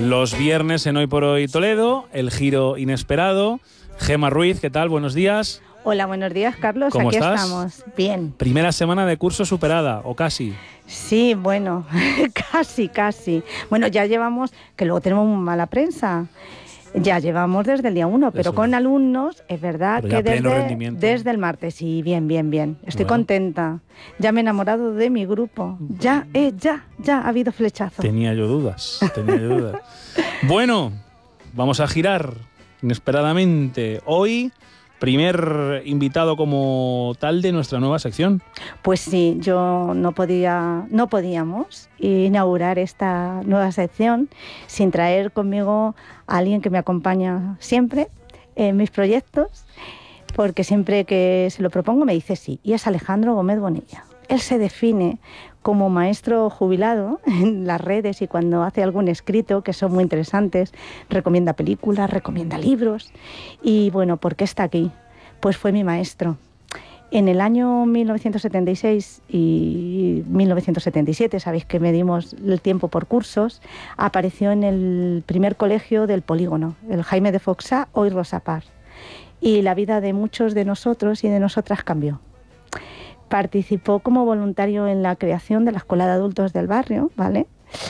Los viernes en Hoy por Hoy Toledo, el giro inesperado. Gemma Ruiz, ¿qué tal? Buenos días. Hola, buenos días, Carlos. ¿Cómo Aquí estás? estamos. Bien. Primera semana de curso superada, o casi. Sí, bueno, casi. Bueno, ya llevamos, que luego tenemos mala prensa, ya llevamos desde el día 1, pero Eso con es. alumnos, es verdad Pero ya que pleno rendimiento. desde el martes, sí, bien. Estoy Bueno. contenta. Ya me he enamorado de mi grupo. Ya ha habido flechazo. Tenía yo dudas. Bueno, vamos a girar inesperadamente. Hoy, primer invitado como tal de nuestra nueva sección. Pues sí, no podíamos inaugurar esta nueva sección sin traer conmigo a alguien que me acompaña siempre en mis proyectos, porque siempre que se lo propongo me dice sí, y es Alejandro Gómez Bonilla. Él se define como maestro jubilado en las redes y cuando hace algún escrito, que son muy interesantes, recomienda películas, recomienda libros. Y bueno, ¿por qué está aquí? Pues fue mi maestro. En el año 1976 y 1977, sabéis que medimos el tiempo por cursos, apareció en el primer colegio del Polígono, el Jaime de Foxá, hoy Rosa Parks. Y la vida de muchos de nosotros y de nosotras cambió. Participó como voluntario en la creación de la Escuela de Adultos del barrio, ¿vale?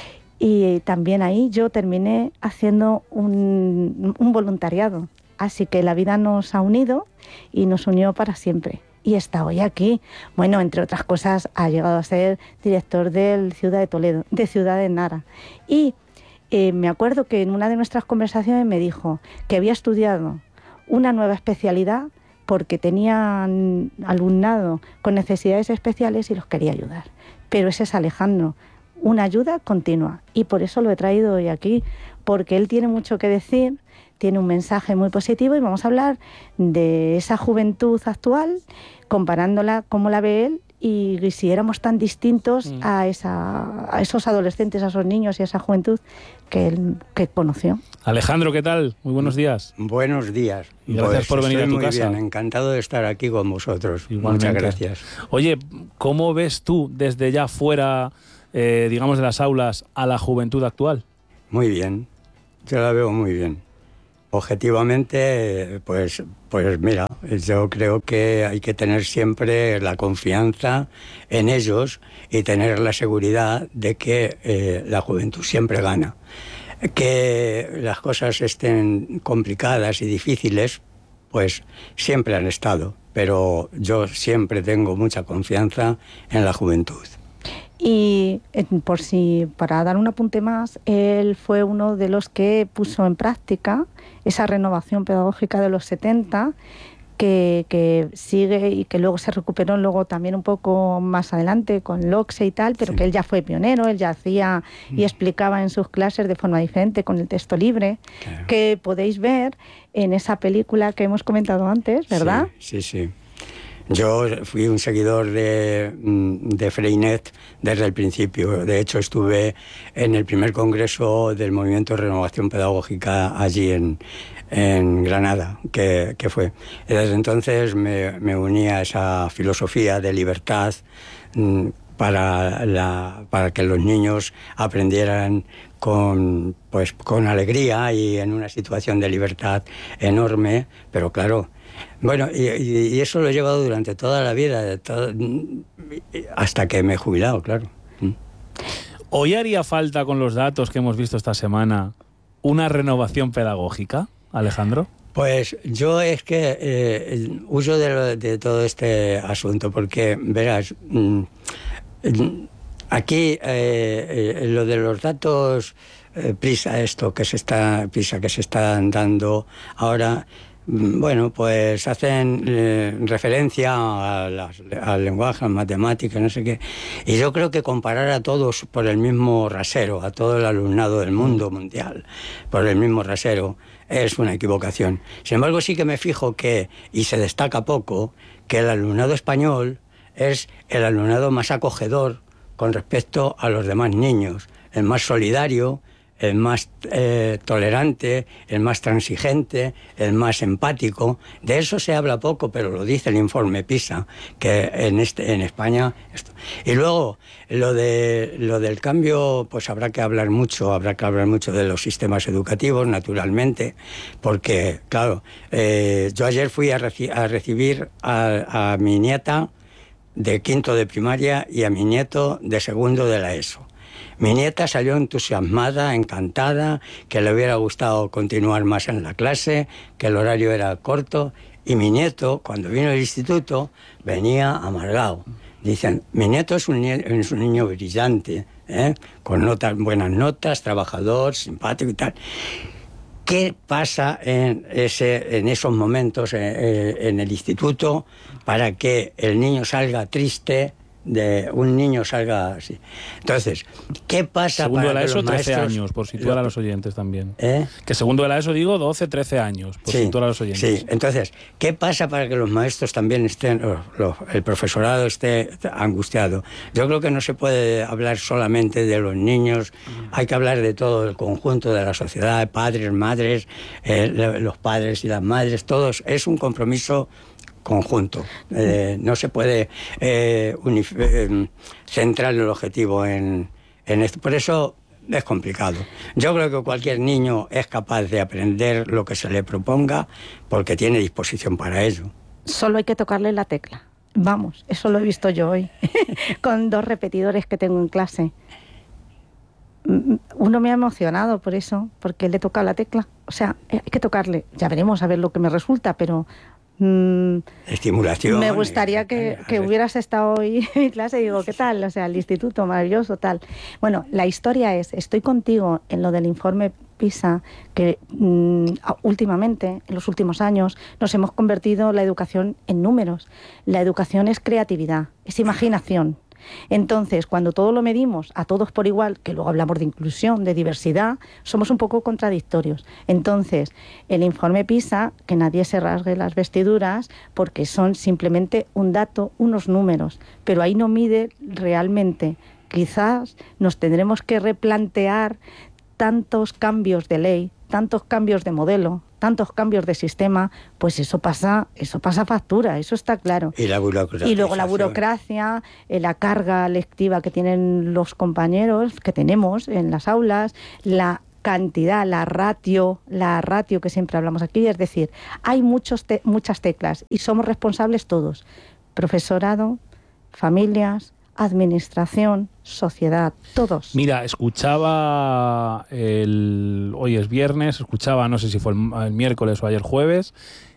Y también ahí yo terminé haciendo un voluntariado. Así que la vida nos ha unido y nos unió para siempre. Y está hoy aquí. Bueno, entre otras cosas, ha llegado a ser director del Ciudad de Toledo, de Ciudad de Nara. Y me acuerdo que en una de nuestras conversaciones me dijo que había estudiado una nueva especialidad porque tenían alumnado con necesidades especiales y los quería ayudar. Pero ese es Alejandro, una ayuda continua. Y por eso lo he traído hoy aquí, porque él tiene mucho que decir, tiene un mensaje muy positivo y vamos a hablar de esa juventud actual, comparándola cómo la ve él y si éramos tan distintos a esos adolescentes, a esos niños y a esa juventud que él conoció. Alejandro, ¿qué tal? Muy buenos días. Buenos días. Y gracias por venir a tu muy casa. Bien, encantado de estar aquí con vosotros. Igualmente. Muchas gracias. Oye, ¿cómo ves tú desde ya fuera, digamos, de las aulas a la juventud actual? Muy bien, yo la veo muy bien. Objetivamente, pues mira, yo creo que hay que tener siempre la confianza en ellos y tener la seguridad de que la juventud siempre gana. Que las cosas estén complicadas y difíciles, pues siempre han estado, pero yo siempre tengo mucha confianza en la juventud. Y para dar un apunte más, él fue uno de los que puso en práctica esa renovación pedagógica de los 70, que sigue y que luego se recuperó luego también un poco más adelante con Loxe y tal, pero sí, que él ya fue pionero, él ya hacía y explicaba en sus clases de forma diferente con el texto libre, claro, que podéis ver en esa película que hemos comentado antes, ¿verdad? Sí. Yo fui un seguidor de Freinet desde el principio. De hecho, estuve en el primer congreso del Movimiento de Renovación Pedagógica allí en Granada, que fue. Y desde entonces me uní a esa filosofía de libertad para que los niños aprendieran con alegría y en una situación de libertad enorme, pero claro. Bueno, y eso lo he llevado durante toda la vida, hasta que me he jubilado, claro. ¿Hoy haría falta, con los datos que hemos visto esta semana, una renovación pedagógica, Alejandro? Pues yo es que huyo de todo este asunto, porque, verás, aquí lo de los datos, PISA que se están dando ahora. Bueno, pues hacen referencia al lenguaje, a matemáticas, no sé qué. Y yo creo que comparar a todos por el mismo rasero, a todo el alumnado del mundo mundial, por el mismo rasero, es una equivocación. Sin embargo, sí que me fijo y se destaca poco, que el alumnado español es el alumnado más acogedor con respecto a los demás niños, el más solidario, el más tolerante, el más transigente, el más empático. De eso se habla poco, pero lo dice el informe PISA, que en España... Y luego, lo del cambio, pues habrá que hablar mucho de los sistemas educativos, naturalmente, porque, claro, yo ayer fui a recibir a mi nieta de quinto de primaria y a mi nieto de segundo de la ESO. Mi nieta salió entusiasmada, encantada, que le hubiera gustado continuar más en la clase, que el horario era corto, y mi nieto, cuando vino al instituto, venía amargado. Dicen, mi nieto es un niño brillante, con buenas notas, trabajador, simpático y tal. ¿Qué pasa en esos momentos en el instituto para que el niño salga triste, un niño salga así? Entonces, ¿qué pasa segundo para de la ESO, que los 13 maestros... años, por situar a los oyentes también. ¿Eh? Que segundo de la ESO digo 12, 13 años, por situar a los oyentes. Sí, entonces, ¿qué pasa para que los maestros también estén, el profesorado esté angustiado? Yo creo que no se puede hablar solamente de los niños, hay que hablar de todo el conjunto de la sociedad, padres, madres, los padres y las madres, todos. Es un compromiso conjunto. No se puede centrar el objetivo en esto. Por eso es complicado. Yo creo que cualquier niño es capaz de aprender lo que se le proponga porque tiene disposición para ello. Solo hay que tocarle la tecla. Vamos, eso lo he visto yo hoy con 2 repetidores que tengo en clase. Uno me ha emocionado por eso, porque le toca la tecla. O sea, hay que tocarle. Ya veremos a ver lo que me resulta, pero... estimulación. Me gustaría que hubieras estado hoy en clase y digo, ¿qué tal? O sea, el instituto, maravilloso, tal. Bueno, la historia es, estoy contigo en lo del informe PISA, que últimamente, en los últimos años, nos hemos convertido la educación en números. La educación es creatividad, es imaginación. Entonces, cuando todo lo medimos a todos por igual, que luego hablamos de inclusión, de diversidad, somos un poco contradictorios. Entonces, el informe PISA, que nadie se rasgue las vestiduras, porque son simplemente un dato, unos números, pero ahí no mide realmente. Quizás nos tendremos que replantear tantos cambios de ley, tantos cambios de modelo, tantos cambios de sistema, pues eso pasa factura, eso está claro. Y la burocracia. Y luego la burocracia, la carga lectiva que tienen los compañeros, que tenemos en las aulas, la cantidad, la ratio que siempre hablamos aquí, es decir, hay muchas teclas y somos responsables todos, profesorado, familias, administración, sociedad, todos. Mira, escuchaba hoy es viernes, no sé si fue el miércoles o ayer jueves,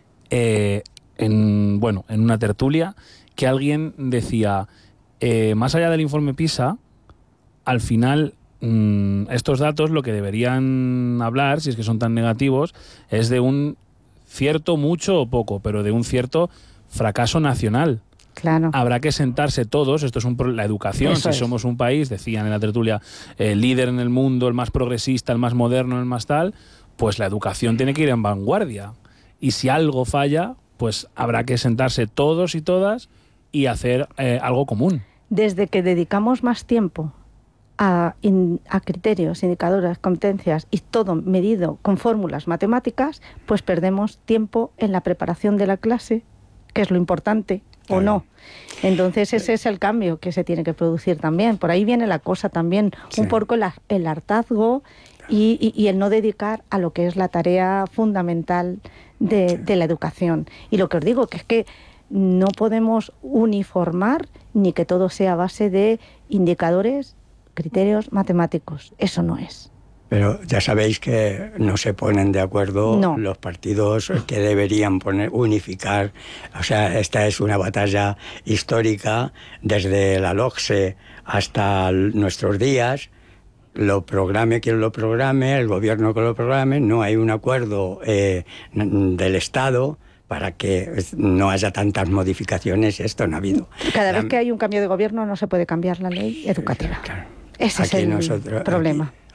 en una tertulia, que alguien decía, más allá del informe PISA, al final estos datos lo que deberían hablar, si es que son tan negativos, es de un cierto, mucho o poco, pero de un cierto fracaso nacional. Claro. Habrá que sentarse todos, esto es la educación, eso si somos un país, decían en la tertulia, líder en el mundo, el más progresista, el más moderno, el más tal, pues la educación tiene que ir en vanguardia. Y si algo falla, pues habrá que sentarse todos y todas y hacer algo común. Desde que dedicamos más tiempo a criterios, indicadores, competencias y todo medido con fórmulas matemáticas, pues perdemos tiempo en la preparación de la clase, que es lo importante, o no. Entonces ese es el cambio que se tiene que producir también. Por ahí viene la cosa también, un poco el hartazgo y el no dedicar a lo que es la tarea fundamental de la educación. Y lo que os digo, que es que no podemos uniformar ni que todo sea a base de indicadores, criterios matemáticos. Eso no es. Pero ya sabéis que no se ponen de acuerdo los partidos que deberían unificar. O sea, esta es una batalla histórica desde la LOGSE hasta nuestros días. Lo programe quien lo programe, el gobierno que lo programe, no hay un acuerdo del Estado para que no haya tantas modificaciones. Esto no ha habido. Cada vez que hay un cambio de gobierno no se puede cambiar la ley educativa. Claro. Ese es el problema.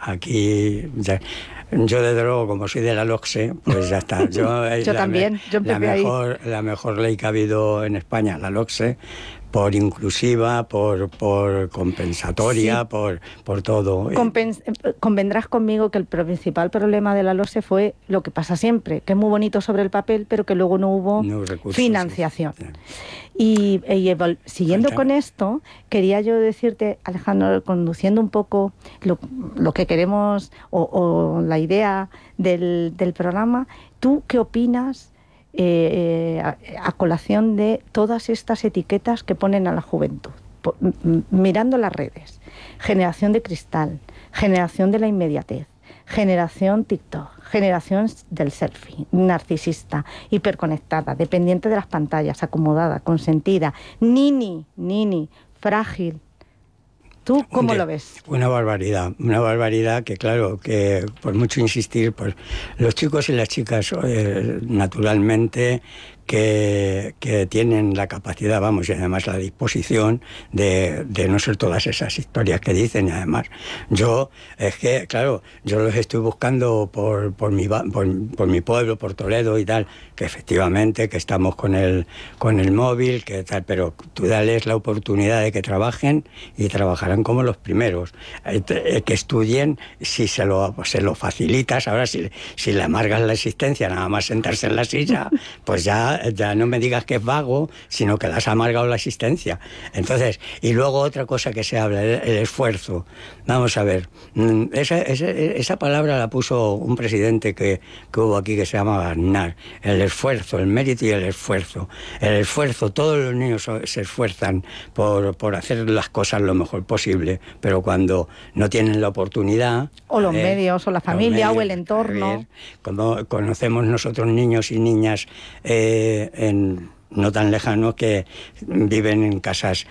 Aquí yo desde luego, como soy de la LOCSE, pues ya está. Yo también, yo empecé ahí. La mejor ley que ha habido en España, la LOCSE, por inclusiva, por compensatoria, sí. por todo. Convendrás conmigo que el principal problema de la LOCSE fue lo que pasa siempre, que es muy bonito sobre el papel, pero que luego no hubo financiación. Sí. Y siguiendo con esto, quería yo decirte, Alejandro, conduciendo un poco lo que queremos o la idea del programa, ¿tú qué opinas a colación de todas estas etiquetas que ponen a la juventud? Mirando las redes, generación de cristal, generación de la inmediatez, generación TikTok, generación del selfie, narcisista, hiperconectada, dependiente de las pantallas, acomodada, consentida, nini, frágil. ¿Tú cómo lo ves? Una barbaridad que claro, que por mucho insistir, pues los chicos y las chicas naturalmente que tienen la capacidad, vamos, y además la disposición de no ser todas esas historias que dicen. Y además, es que, claro, yo los estoy buscando por mi pueblo, por Toledo y tal, que efectivamente, que estamos con el móvil, que tal, pero tú dales la oportunidad de que trabajen y trabajarán como los primeros. Que estudien, si se lo facilitas. Ahora, si le amargas la existencia, nada más sentarse en la silla, pues ya no me digas que es vago, sino que le has amargado la existencia. Entonces, y luego otra cosa que se habla, el esfuerzo. Vamos a ver, esa palabra la puso un presidente que hubo aquí que se llama Aznar. El esfuerzo, el mérito y el esfuerzo. El esfuerzo, todos los niños se esfuerzan por hacer las cosas lo mejor posible, pero cuando no tienen la oportunidad... O los medios, o la familia, o el entorno. Como conocemos nosotros niños y niñas no tan lejanos que viven en casas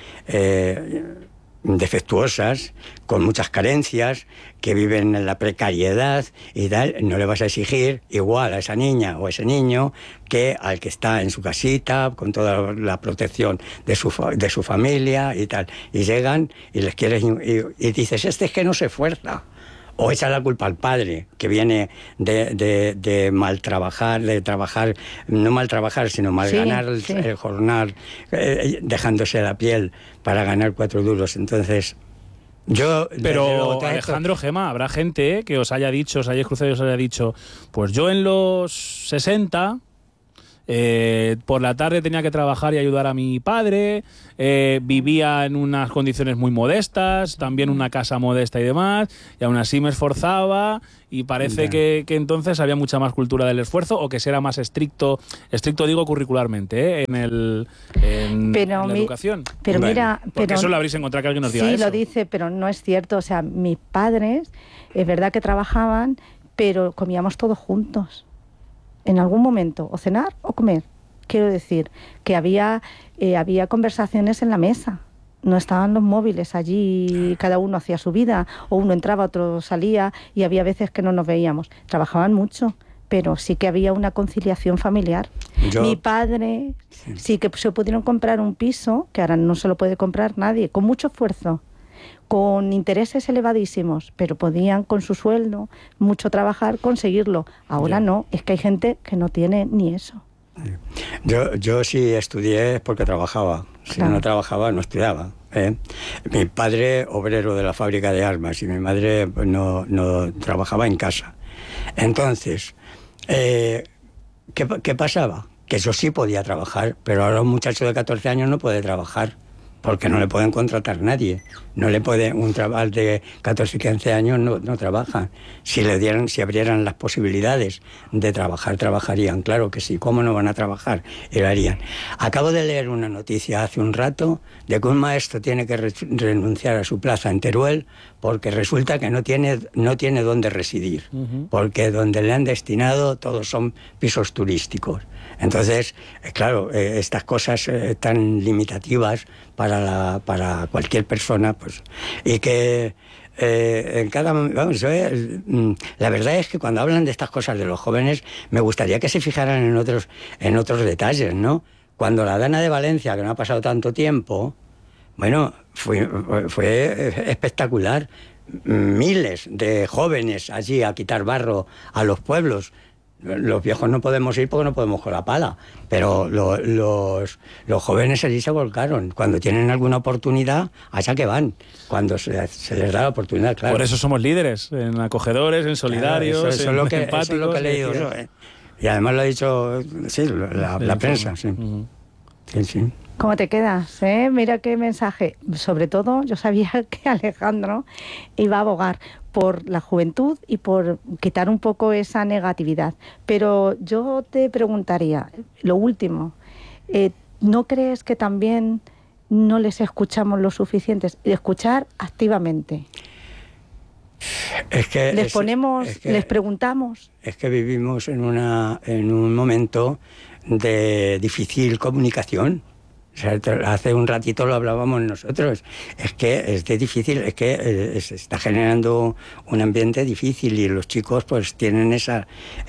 defectuosas, con muchas carencias, que viven en la precariedad y tal, no le vas a exigir igual a esa niña o a ese niño que al que está en su casita, con toda la protección de su familia y tal. Y llegan y les quieres y dices, es que no se esfuerza. O echa la culpa al padre, que viene de mal trabajar, no mal trabajar, sino mal ganar el jornal, dejándose la piel para ganar 4 duros. Entonces, Pero, Alejandro, Gema, habrá gente que os hayáis cruzado y os haya dicho, pues yo en los 60... por la tarde tenía que trabajar y ayudar a mi padre, vivía en unas condiciones muy modestas, también una casa modesta y demás, y aún así me esforzaba y parece que entonces había mucha más cultura del esfuerzo, o que se era más estricto digo curricularmente, en la educación. Pero mira, porque eso lo habréis encontrado que alguien nos diga eso. Sí, lo dice, pero no es cierto. O sea, mis padres, es verdad que trabajaban, pero comíamos todos juntos. En algún momento, o cenar o comer. Quiero decir que había conversaciones en la mesa. No estaban los móviles allí, cada uno hacía su vida, o uno entraba, otro salía, y había veces que no nos veíamos. Trabajaban mucho, pero sí que había una conciliación familiar. Mi padre sí que se pudieron comprar un piso, que ahora no se lo puede comprar nadie, con mucho esfuerzo, con intereses elevadísimos, pero podían con su sueldo, mucho trabajar, conseguirlo. Ahora no, es que hay gente que no tiene ni eso. Yo sí estudié porque trabajaba. Si no trabajaba, no estudiaba. Mi padre, obrero de la fábrica de armas, y mi madre no trabajaba en casa. Entonces, ¿qué pasaba? Que yo sí podía trabajar, pero ahora un muchacho de 14 años no puede trabajar, porque no le pueden contratar nadie. Un chaval de 14 y 15 años no trabaja. Si abrieran las posibilidades de trabajar, trabajarían. Claro que sí. ¿Cómo no van a trabajar? Y lo harían. Acabo de leer una noticia hace un rato de que un maestro tiene que renunciar a su plaza en Teruel porque resulta que no tiene dónde residir. Porque donde le han destinado todos son pisos turísticos. Entonces, claro, estas cosas tan limitativas para cualquier persona, pues, y que la verdad es que cuando hablan de estas cosas de los jóvenes, me gustaría que se fijaran en otros detalles, ¿no? Cuando la Dana de Valencia, que no ha pasado tanto tiempo, bueno, fue espectacular. miles de jóvenes allí a quitar barro a los pueblos. Los viejos no podemos ir porque no podemos con la pala, pero los jóvenes allí se volcaron. Cuando tienen alguna oportunidad, allá que van, cuando se les da la oportunidad, claro. Por eso somos líderes, en acogedores, en solidarios, claro, eso empáticos. es lo que he leído yo, ¿eh? Y además lo ha dicho la prensa, sí. Sí. ¿Cómo te quedas? Mira qué mensaje. Sobre todo, yo sabía que Alejandro iba a abogar por la juventud y por quitar un poco esa negatividad. Pero yo te preguntaría, lo último, ¿no crees que también no les escuchamos lo suficientes? Escuchar activamente. Es que les preguntamos. Es que vivimos en un momento de difícil comunicación. O sea, hace un ratito lo hablábamos nosotros. Es que es difícil, es que se está generando un ambiente difícil y los chicos pues tienen esa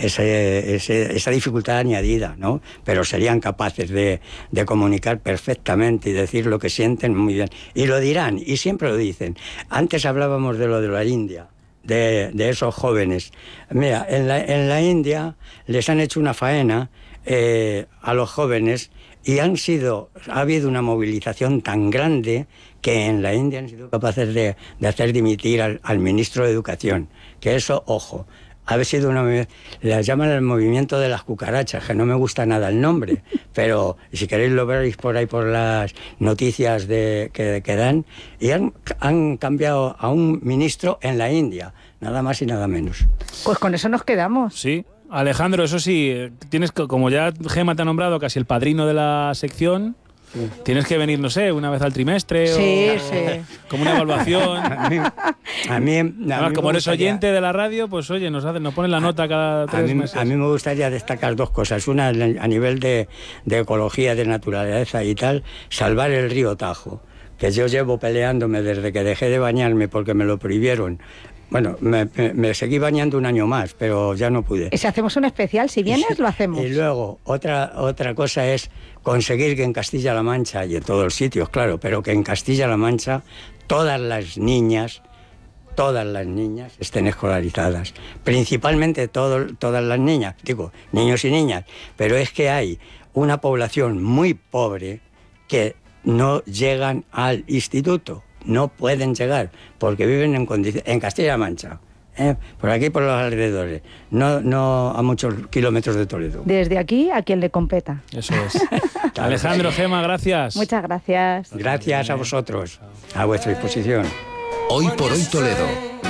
dificultad añadida, ¿no? Pero serían capaces de comunicar perfectamente y decir lo que sienten muy bien. Y lo dirán, y siempre lo dicen. Antes hablábamos de lo de la India, de esos jóvenes. Mira, en la India les han hecho una faena a los jóvenes y ha habido una movilización tan grande que en la India han sido capaces de hacer dimitir al ministro de Educación. Que eso, ojo, ha sido le llaman el movimiento de las cucarachas, que no me gusta nada el nombre, pero si queréis lo veréis por ahí por las noticias que dan, y han cambiado a un ministro en la India, nada más y nada menos. Pues con eso nos quedamos. Sí. Alejandro, eso sí, tienes que, como ya Gema te ha nombrado casi el padrino de la sección, sí. Tienes que venir, no sé, una vez al trimestre sí. Como una evaluación. A mí como eres oyente de la radio, pues oye, nos ponen la nota cada 3 meses. A mí me gustaría destacar 2 cosas. Una, a nivel de ecología, de naturaleza y tal, salvar el río Tajo, que yo llevo peleándome desde que dejé de bañarme porque me lo prohibieron. Bueno, me seguí bañando un año más, pero ya no pude. Y si hacemos un especial, si vienes, lo hacemos. Y luego, otra cosa es conseguir que en Castilla-La Mancha, y en todos los sitios, claro, pero que en Castilla-La Mancha todas las niñas estén escolarizadas. Principalmente todas las niñas, digo, niños y niñas. Pero es que hay una población muy pobre que no llegan al instituto. No pueden llegar porque viven en Castilla-La Mancha, por aquí, por los alrededores, no a muchos kilómetros de Toledo. Desde aquí a quien le competa. Eso es. Alejandro, Gema, gracias. Muchas gracias. Gracias a vosotros, a vuestra disposición. Hoy por hoy Toledo.